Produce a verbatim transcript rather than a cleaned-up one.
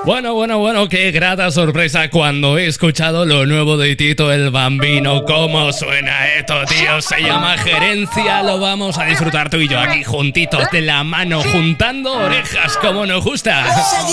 Bueno, bueno, bueno, qué grata sorpresa cuando he escuchado lo nuevo de Tito el Bambino. ¿Cómo suena esto, tío? Se llama Gerencia, lo vamos a disfrutar tú y yo aquí juntitos de la mano, juntando orejas como nos gusta.